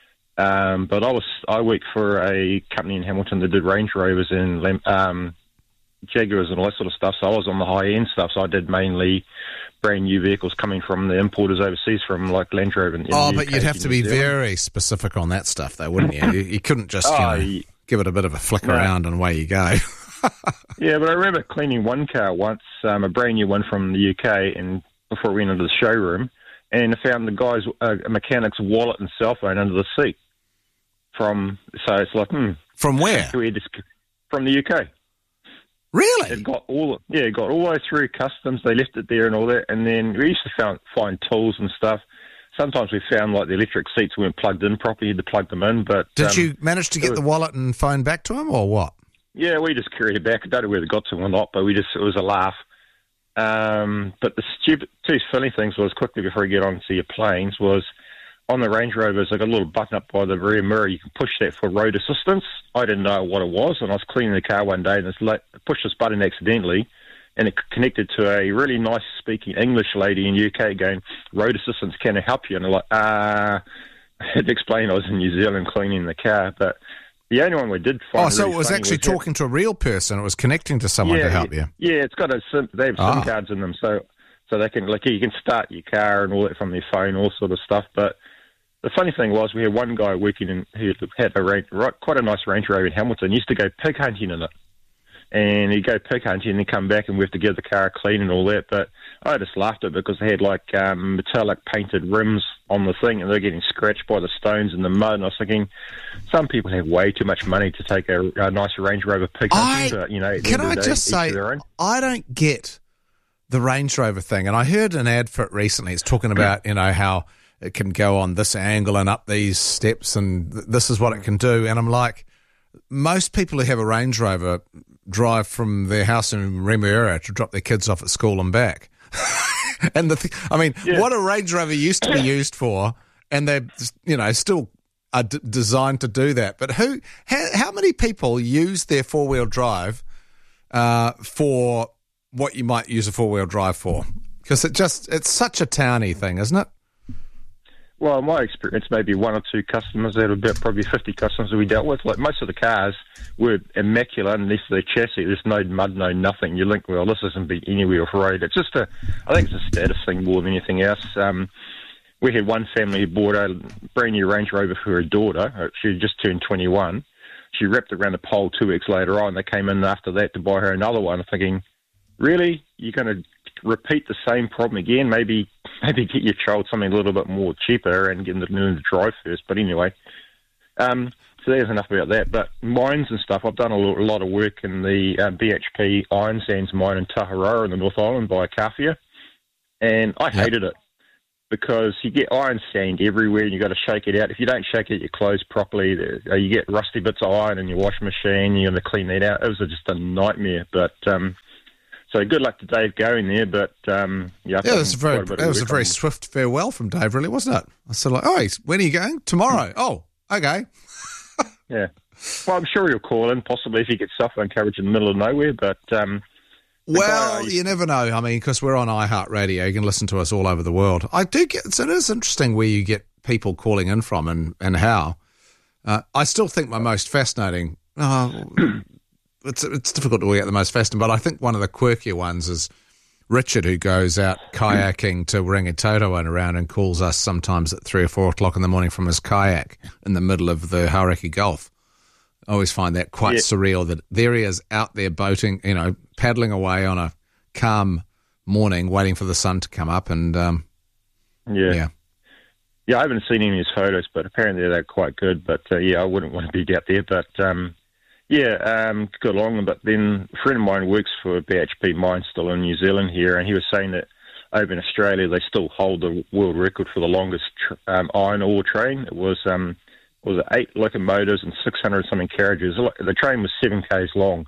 Um, but I was I worked for a company in Hamilton that did Range Rovers and Lam- um, Jaguars and all that sort of stuff. So I was on the high end stuff. So I did mainly brand new vehicles coming from the importers overseas, from like Land Rover. In Oh, the but U K you'd have to be New Zealand. very specific on that stuff, though, wouldn't you? You, you couldn't just, you Oh, know, y- give it a bit of a flick No. around and away you go. Yeah, but I remember cleaning one car once, um, a brand new one from the U K, and before we went into the showroom, and I found the guy's uh, mechanic's wallet and cell phone under the seat. From so it's like, hmm. From where? We just, from the U K. Really? It got all yeah, it got all the way through customs. They left it there and all that, and then we used to found, find tools and stuff. Sometimes we found like the electric seats weren't plugged in properly. You had to plug them in. But Did um, you manage to get was- the wallet and phone back to him, or what? Yeah, we just carried it back. I don't know whether it got to him or not, but we just it was a laugh. Um, but the stupid, two funny things was, quickly before we get on to your planes, was on the Range Rovers, I got a little button up by the rear mirror. You can push that for road assistance. I didn't know what it was, and I was cleaning the car one day and this la- pushed this button accidentally, and it connected to a really nice speaking English lady in U K going, road assistance, can I help you? And I'm like, uh, I had to explain I was in New Zealand cleaning the car, but the only one we did find Oh, so really it was funny actually was that- talking to a real person. It was connecting to someone to help you. Yeah, it's got a SIM, they have SIM Ah. cards in them, so so they can like you can start your car and all that from their phone, all sort of stuff. But the funny thing was, we had one guy working in who had a range, right, quite a nice Range Rover in Hamilton. He used to go pig hunting in it, and he'd go pig hunting and then come back and we have to give the car a clean and all that. But I just laughed at it because they had like um, metallic painted rims on the thing, and they're getting scratched by the stones and the mud. And I was thinking, some people have way too much money to take a, a nice Range Rover pig hunting. I- But, you know, at the Can end of I the day, just each to say, their own. I don't get the Range Rover thing. And I heard an ad for it recently. It's talking about, you know, how it can go on this angle and up these steps, and th- this is what it can do. And I'm like, most people who have a Range Rover drive from their house in Remuera to drop their kids off at school and back. And the th- I mean, Yeah. what a Range Rover used to be used for, and they're, you know, still are d- designed to do that. But who, how, how many people use their four-wheel drive uh, for what you might use a four-wheel drive for? Because it just, it's such a towny thing, isn't it? Well, in my experience, maybe one or two customers out of about probably fifty customers that we dealt with. Like most of the cars were immaculate, unless the chassis, there's no mud, no nothing. You think, well, this isn't be anywhere off road. It's just a, I think it's a status thing more than anything else. Um, we had one family who bought a brand new Range Rover for her daughter. She had just turned twenty-one. She wrapped it around a pole two weeks later on. They came in after that to buy her another one. I'm thinking, really? You're going to repeat the same problem again? Maybe maybe get your child something a little bit more cheaper and get them to learn to drive first. But anyway, um, so there's enough about that. But mines and stuff, I've done a lo- a lot of work in the uh, B H P Iron Sands mine in Taharoa in the North Island by Kawhia, and I hated it. because you get iron sand everywhere and you've got to shake it out. If you don't shake it, your clothes properly, uh, you get rusty bits of iron in your washing machine, you're going to clean that out. It was just a nightmare. But um, so good luck to Dave going there. But um, yeah, yeah, it was, very, it was a very on. swift farewell from Dave, really, wasn't it? I was sort of like, oh, he's, when are you going? Tomorrow. Oh, okay. Yeah. Well, I'm sure he'll call in, possibly if he gets Southland coverage in the middle of nowhere, but... Um, well, guy, you never know. I mean, because we're on iHeartRadio, you can listen to us all over the world. I do get... So it is interesting where you get people calling in from and, and how. Uh, I still think my most fascinating... Uh, it's it's difficult to get the most fascinating, but I think one of the quirkier ones is Richard, who goes out kayaking to Rangitoto and around and calls us sometimes at three or four o'clock in the morning from his kayak in the middle of the Hauraki Gulf. I always find that quite yeah. surreal that there he is out there boating, you know, paddling away on a calm morning, waiting for the sun to come up. And um, yeah. yeah. Yeah, I haven't seen any of his photos, but apparently they're quite good. But uh, yeah, I wouldn't want to be out there. But um, yeah, um, good along. But then a friend of mine works for B H P Mine still in New Zealand here, and he was saying that over in Australia they still hold the world record for the longest tr- um, iron ore train. It was... Um, was it eight locomotives and six hundred something carriages. The train was seven k's long.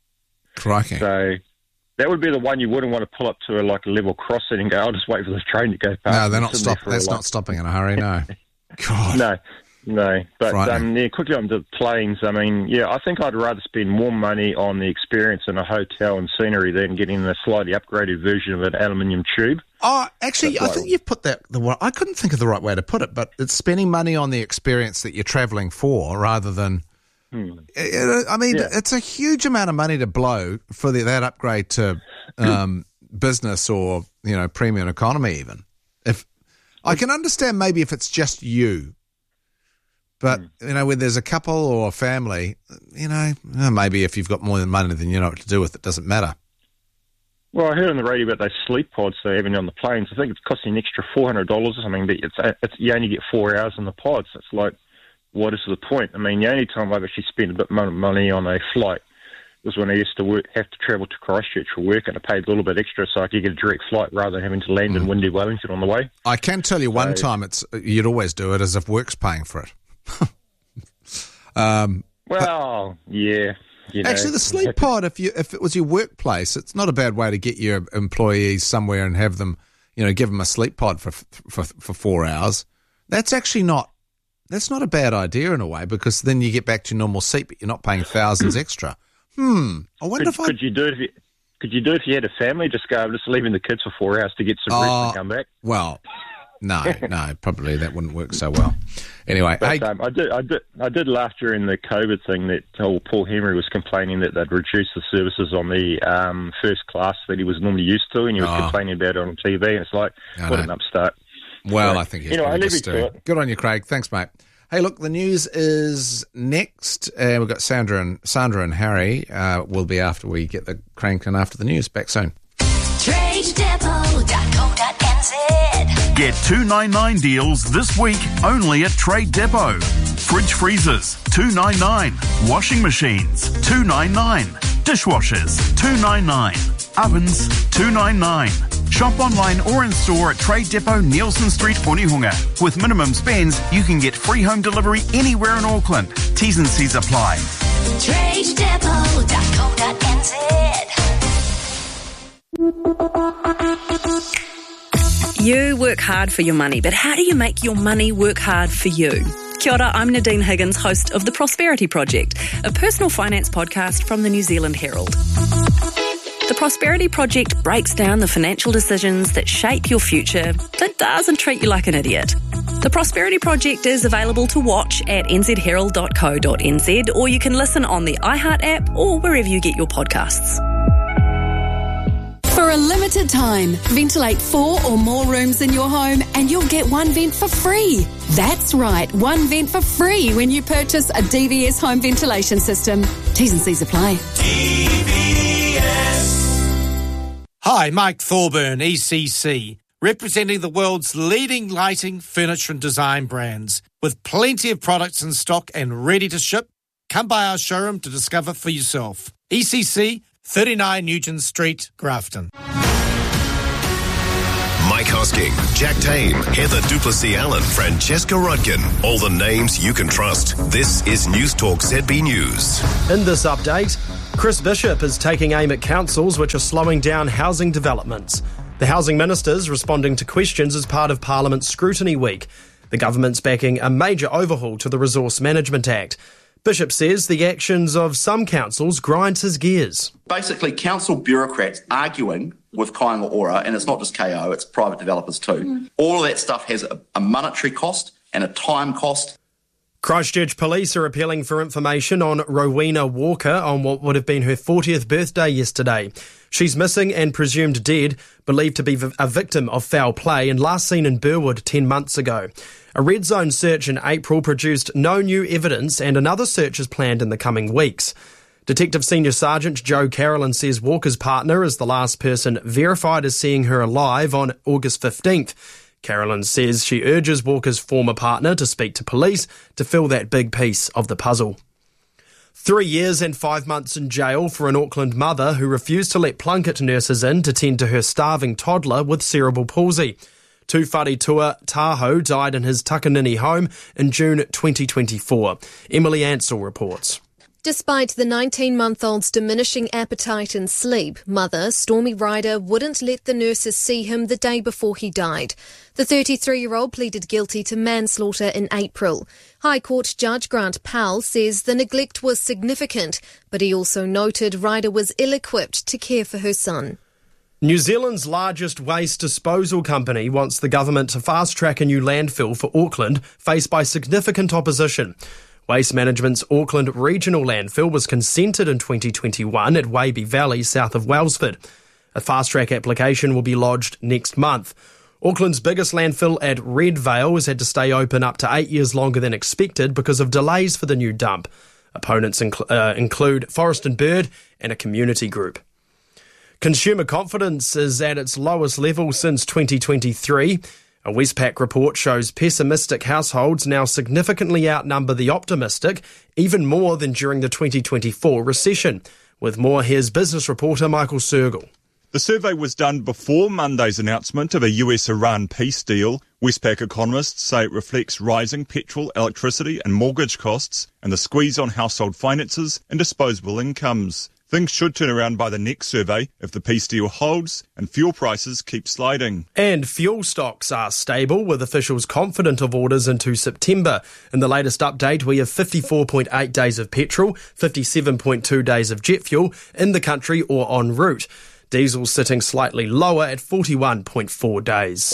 Crikey. So that would be the one you wouldn't want to pull up to a, like a level crossing and go, I'll just wait for this train to go past. No, they're not stop. That's not stopping in a hurry, no. God. No, no. But um, yeah, quickly on to planes. I mean, yeah, I think I'd rather spend more money on the experience in a hotel and scenery than getting the slightly upgraded version of an aluminium tube. Oh, actually, That's I like, think you've put that the I couldn't think of the right way to put it, but it's spending money on the experience that you're travelling for rather than. Hmm. I mean, yeah. It's a huge amount of money to blow for the, that upgrade to um, business or you know premium economy. Even if I can understand maybe if it's just you, but hmm. you know when there's a couple or a family, you know maybe if you've got more than money than you know what to do with, it doesn't matter. Well, I heard on the radio about those sleep pods they're having on the planes. I think it's costing an extra four hundred dollars or something, but it's, it's, you only get four hours in the pods. It's like, what is the point? I mean, the only time I've actually spent a bit of money on a flight was when I used to work, have to travel to Christchurch for work, and I paid a little bit extra so I could get a direct flight rather than having to land mm. in windy Wellington on the way. I can tell you one so, time it's you'd always do it as if work's paying for it. um, well, but, yeah. You know, actually, the sleep pod, if you if it was your workplace, it's not a bad way to get your employees somewhere and have them, you know, give them a sleep pod for for for four hours. That's actually not that's not a bad idea in a way because then you get back to your normal seat, but you're not paying thousands extra. Hmm. I wonder could, if I could you do it if you could you do it if you had a family? Just go, I'm just leaving the kids for four hours to get some rest uh, and come back. Well, no, no, probably that wouldn't work so well. Anyway, but, hey, um, I did, I did, I did laugh during the COVID thing that oh, Paul Henry was complaining that they'd reduced the services on the um, first class that he was normally used to, and he was oh. complaining about it on T V. And it's like, I what know. an upstart. Well, so, I think he's anyway, pretty good. Good on you, Craig. Thanks, mate. Hey, look, the news is next. Uh, we've got Sandra and Sandra and Harry. Uh, will be after we get the crank and after the news. Back soon. trade depot dot co dot n z. Get two ninety-nine deals this week only at Trade Depot. Fridge freezers, two ninety-nine. Washing machines, two ninety-nine. Dishwashers, two ninety-nine. Ovens, two ninety-nine. Shop online or in store at Trade Depot, Nielsen Street, Onehunga. With minimum spends, you can get free home delivery anywhere in Auckland. T's and C's apply. trade depot dot co dot n z. You work hard for your money, but how do you make your money work hard for you? Kia ora, I'm Nadine Higgins, host of The Prosperity Project, a personal finance podcast from the New Zealand Herald. The Prosperity Project breaks down the financial decisions that shape your future that doesn't treat you like an idiot. The Prosperity Project is available to watch at n z herald dot co dot n z, or you can listen on the iHeart app or wherever you get your podcasts. For a limited time, ventilate four or more rooms in your home and you'll get one vent for free. That's right, one vent for free when you purchase a D V S home ventilation system. T's and C's apply. D V S. Hi, Mike Thorburn, E C C, representing the world's leading lighting, furniture and design brands. With plenty of products in stock and ready to ship, come by our showroom to discover for yourself. E C C, thirty-nine Nugent Street, Grafton. Mike Hosking, Jack Tame, Heather Duplessis-Allen, Francesca Rudkin. All the names you can trust. This is News Talk Z B News. In this update, Chris Bishop is taking aim at councils which are slowing down housing developments. The Housing Minister's responding to questions as part of Parliament's Scrutiny Week. The government's backing a major overhaul to the Resource Management Act. Bishop says the actions of some councils grind his gears. Basically, council bureaucrats arguing with Kāinga Ora, and it's not just K O, it's private developers too. Mm. All of that stuff has a, a monetary cost and a time cost. Christchurch Police are appealing for information on Rowena Walker on what would have been her fortieth birthday yesterday. She's missing and presumed dead, believed to be a victim of foul play and last seen in Burwood ten months ago. A red zone search in April produced no new evidence and another search is planned in the coming weeks. Detective Senior Sergeant Joe Carolyn says Walker's partner is the last person verified as seeing her alive on August fifteenth. Carolyn says she urges Walker's former partner to speak to police to fill that big piece of the puzzle. Three years and five months in jail for an Auckland mother who refused to let Plunket nurses in to tend to her starving toddler with cerebral palsy. Tūwhare Tahoe died in his Takanini home in June twenty twenty-four. Emily Ansell reports. Despite the nineteen-month-old's diminishing appetite and sleep, mother, Stormy Ryder, wouldn't let the nurses see him the day before he died. The thirty-three-year-old pleaded guilty to manslaughter in April. High Court Judge Grant Powell says the neglect was significant, but he also noted Ryder was ill-equipped to care for her son. New Zealand's largest waste disposal company wants the government to fast-track a new landfill for Auckland, faced by significant opposition. Waste Management's Auckland Regional Landfill was consented in twenty twenty-one at Waby Valley, south of Wellsford. A fast-track application will be lodged next month. Auckland's biggest landfill at Red Vale has had to stay open up to eight years longer than expected because of delays for the new dump. Opponents inc- uh, include Forest and Bird and a community group. Consumer confidence is at its lowest level since twenty twenty-three. A Westpac report shows pessimistic households now significantly outnumber the optimistic, even more than during the twenty twenty-four recession. With more, here's business reporter Michael Sergel. The survey was done before Monday's announcement of a U S-Iran peace deal. Westpac economists say it reflects rising petrol, electricity and mortgage costs and the squeeze on household finances and disposable incomes. Things should turn around by the next survey if the peace deal holds and fuel prices keep sliding. And fuel stocks are stable, with officials confident of orders into September. In the latest update, we have fifty-four point eight days of petrol, fifty-seven point two days of jet fuel in the country or en route. Diesel sitting slightly lower at forty-one point four days.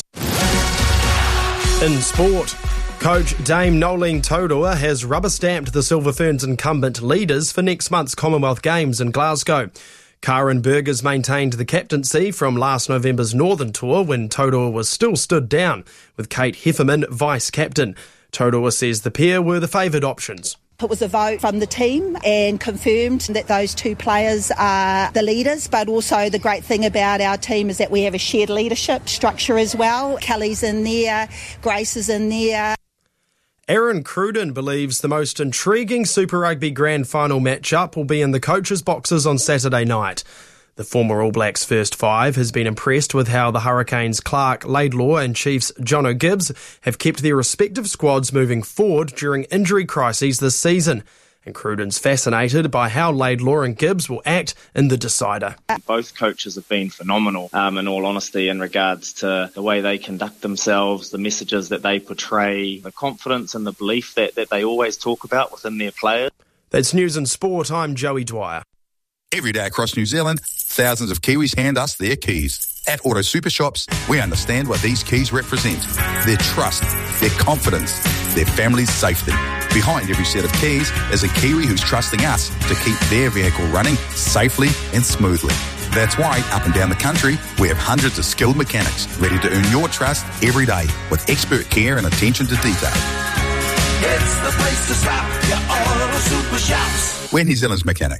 In sport, coach Dame Nolene Taurua has rubber-stamped the Silver Ferns incumbent leaders for next month's Commonwealth Games in Glasgow. Karen Burgers maintained the captaincy from last November's Northern Tour when Taurua was still stood down, with Kate Hefferman vice-captain. Taurua says the pair were the favoured options. It was a vote from the team and confirmed that those two players are the leaders, but also the great thing about our team is that we have a shared leadership structure as well. Kelly's in there, Grace is in there. Aaron Cruden believes the most intriguing Super Rugby Grand Final matchup will be in the coaches' boxes on Saturday night. The former All Blacks first five has been impressed with how the Hurricanes' Clark Laidlaw and Chiefs' Jono Gibbs have kept their respective squads moving forward during injury crises this season. And Cruden's fascinated by how Laidlaw and Gibbs will act in the decider. Both coaches have been phenomenal, um, in all honesty, in regards to the way they conduct themselves, the messages that they portray, the confidence and the belief that, that they always talk about within their players. That's News and Sport. I'm Joey Dwyer. Every day across New Zealand, thousands of Kiwis hand us their keys. At Auto Super Shops, we understand what these keys represent. Their trust, their confidence, their family's safety. Behind every set of keys is a Kiwi who's trusting us to keep their vehicle running safely and smoothly. That's why, up and down the country, we have hundreds of skilled mechanics ready to earn your trust every day with expert care and attention to detail. It's the place to stop, your Auto Super Shops. We're New Zealand's mechanic.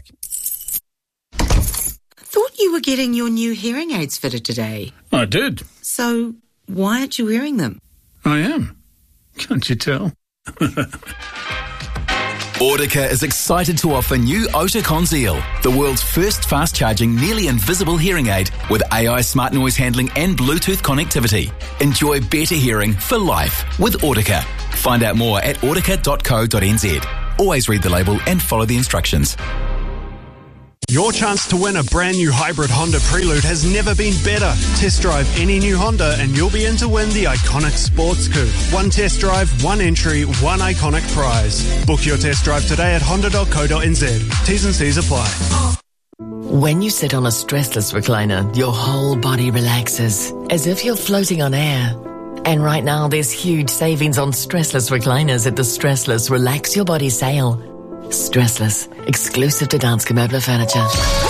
Thought you were getting your new hearing aids fitted today. I did. So why aren't you wearing them? I am. Can't you tell? Audica is excited to offer new Ota Conceal, the world's first fast-charging, nearly invisible hearing aid with A I smart noise handling and Bluetooth connectivity. Enjoy better hearing for life with Audica. Find out more at audica dot co dot n z. Always read the label and follow the instructions. Your chance to win a brand new hybrid Honda Prelude has never been better. Test drive any new Honda and you'll be in to win the iconic Sports Coupe. One test drive, one entry, one iconic prize. Book your test drive today at honda dot co dot n z. T's and C's apply. When you sit on a stressless recliner, your whole body relaxes, as if you're floating on air. And right now, there's huge savings on stressless recliners at the Stressless Relax Your Body sale. Stressless, exclusive to Danske Møbler Furniture.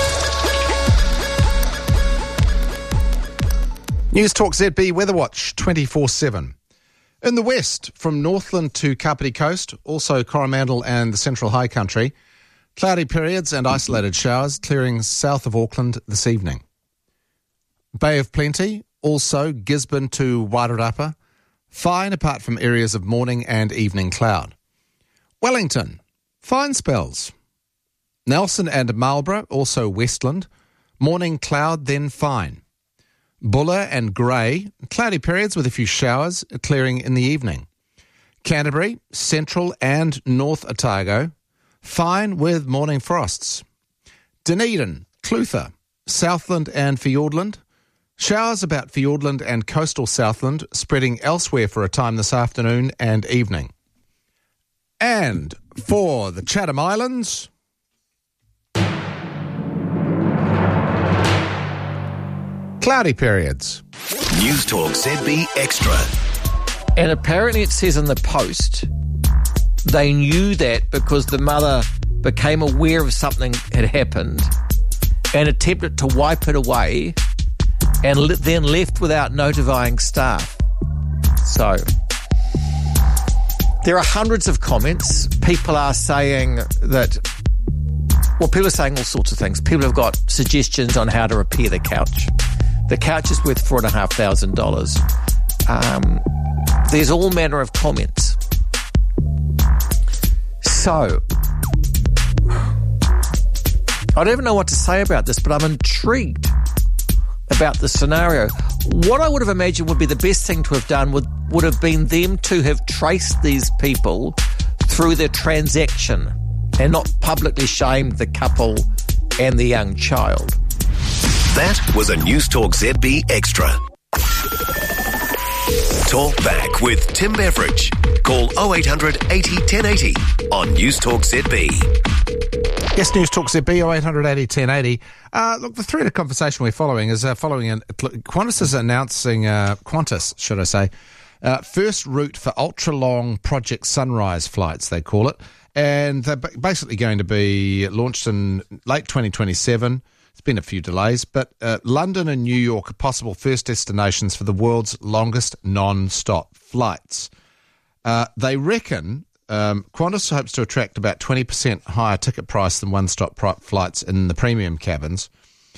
News Talk Z B Weather Watch twenty-four seven. In the west, from Northland to Kapiti Coast, also Coromandel and the Central High Country, cloudy periods and isolated showers clearing south of Auckland this evening. Bay of Plenty, also Gisborne to Wairarapa, fine apart from areas of morning and evening cloud. Wellington, fine spells. Nelson and Marlborough, also Westland, morning cloud, then fine. Buller and Grey, cloudy periods with a few showers, clearing in the evening. Canterbury, Central and North Otago, fine with morning frosts. Dunedin, Clutha, Southland and Fiordland, showers about Fiordland and coastal Southland, spreading elsewhere for a time this afternoon and evening. And for the Chatham Islands, cloudy periods. News Talk Z B Extra. And apparently it says in the Post they knew that because the mother became aware of something had happened and attempted to wipe it away and le- then left without notifying staff. So there are hundreds of comments. People are saying that, well, people are saying all sorts of things. People have got suggestions on how to repair the couch. The couch is worth four and a half thousand dollars. Um, there's all manner of comments. So I don't even know what to say about this, but I'm intrigued about the scenario. What I would have imagined would be the best thing to have done would, would have been them to have traced these people through their transaction and not publicly shamed the couple and the young child. That was a News Talk Z B Extra. Talk back with Tim Beveridge. Call oh eight hundred eighty ten eighty on News Talk Z B. Yes, News Talk Z B, oh eight hundred eighty ten eighty. Uh, look, the thread of conversation we're following is uh, following in, Qantas is announcing, uh, Qantas, should I say, uh, first route for ultra-long Project Sunrise flights, they call it. And they're basically going to be launched in late twenty twenty-seven. It's been a few delays, but uh, London and New York are possible first destinations for the world's longest non-stop flights. Uh, they reckon um, Qantas hopes to attract about twenty percent higher ticket price than one-stop pri- flights in the premium cabins.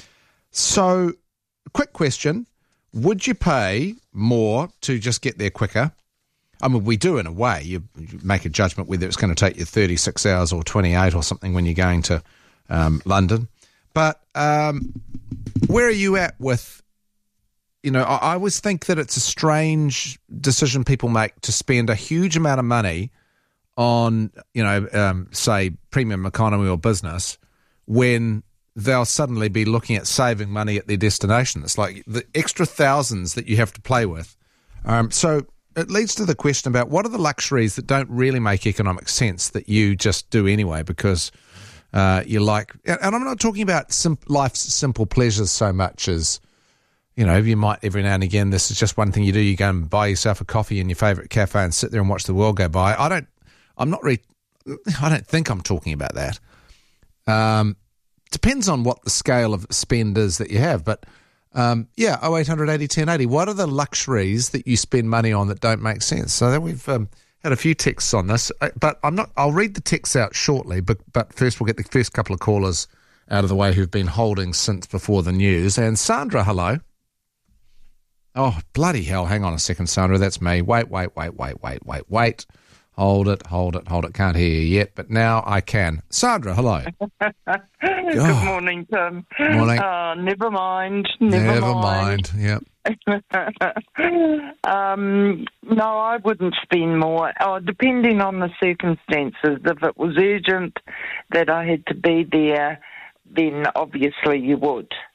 So, quick question, would you pay more to just get there quicker? I mean, we do in a way. You, you make a judgment whether it's going to take you thirty-six hours or twenty-eight or something when you're going to um, London. But um, where are you at with, you know, I, I always think that it's a strange decision people make to spend a huge amount of money on, you know, um, say, premium economy or business when they'll suddenly be looking at saving money at their destination. It's like the extra thousands that you have to play with. Um, so it leads to the question about what are the luxuries that don't really make economic sense that you just do anyway because uh, you like, and I'm not talking about sim- life's simple pleasures so much as, you know, you might every now and again, this is just one thing you do, you go and buy yourself a coffee in your favourite cafe and sit there and watch the world go by. I don't, I'm not really, I don't think I'm talking about that. Um, depends on what the scale of spend is that you have, but Um, yeah, oh eight hundred eighty ten eighty. What are the luxuries that you spend money on that don't make sense? So then we've um, had a few texts on this, but I'm not. I'll read the texts out shortly. But but first we'll get the first couple of callers out of the way who've been holding since before the news. And Sandra, hello. Oh bloody hell! Hang on a second, Sandra. That's me. Wait, wait, wait, wait, wait, wait, wait. Hold it, hold it, hold it. Can't hear you yet, but now I can. Sandra, hello. Good morning, Tim. Morning. Uh, never mind. Never, Never mind. mind. Yep. um, no, I wouldn't spend more. Oh, depending on the circumstances. If it was urgent that I had to be there, then obviously you would.